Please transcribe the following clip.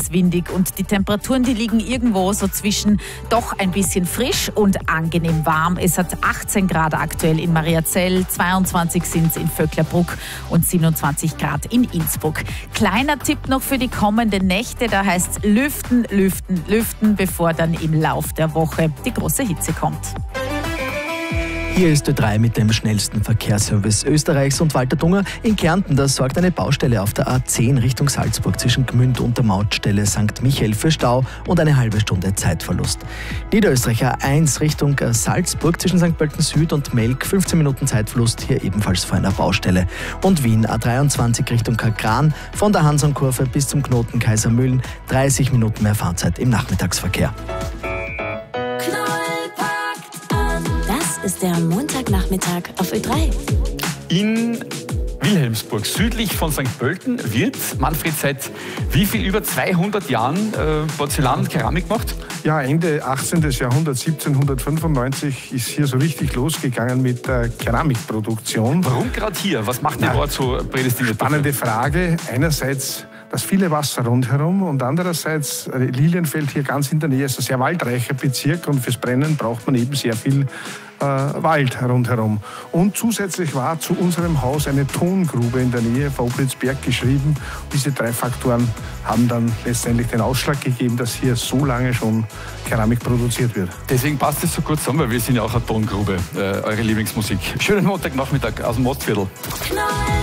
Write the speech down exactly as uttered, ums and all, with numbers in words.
ist windig und die Temperaturen, die liegen irgendwo so zwischen doch ein bisschen frisch und angenehm warm. Es hat achtzehn Grad aktuell in Mariazell, zweiundzwanzig sind es in Vöcklerbruck und siebenundzwanzig Grad in Innsbruck. Kleiner Tipp noch für die kommenden Nächte, da heißt es lüften, lüften, lüften, bevor dann im Lauf der Woche die große Hitze kommt. Hier ist Ö drei mit dem schnellsten Verkehrsservice Österreichs und Walter Dunger. In Kärnten, da sorgt eine Baustelle auf der A zehn Richtung Salzburg zwischen Gmünd und der Mautstelle Sankt Michael für Stau und eine halbe Stunde Zeitverlust. Niederösterreich A eins Richtung Salzburg zwischen Sankt Pölten Süd und Melk, fünfzehn Minuten Zeitverlust, hier ebenfalls vor einer Baustelle. Und Wien A dreiundzwanzig Richtung Kagran von der Hansonkurve bis zum Knoten Kaisermühlen, dreißig Minuten mehr Fahrzeit im Nachmittagsverkehr. Das ist der Montagnachmittag auf Ö drei. In Wilhelmsburg, südlich von Sankt Pölten, wird Manfred seit wie viel, über zweihundert Jahren äh, Porzellan und Keramik gemacht? Ja, Ende achtzehnten. Jahrhundert, siebzehnhundertfünfundneunzig, ist hier so richtig losgegangen mit der Keramikproduktion. Warum gerade hier? Was macht den Ort so prädestiniert? Spannende Frage. Einerseits das viele Wasser rundherum und andererseits Lilienfeld hier ganz in der Nähe ist ein sehr waldreicher Bezirk und fürs Brennen braucht man eben sehr viel äh, Wald rundherum. Und zusätzlich war zu unserem Haus eine Tongrube in der Nähe von Oblitzberg geschrieben. Diese drei Faktoren haben dann letztendlich den Ausschlag gegeben, dass hier so lange schon Keramik produziert wird. Deswegen passt es so gut zusammen, weil wir sind ja auch eine Tongrube, äh, eure Lieblingsmusik. Schönen Montagnachmittag aus dem Mostviertel.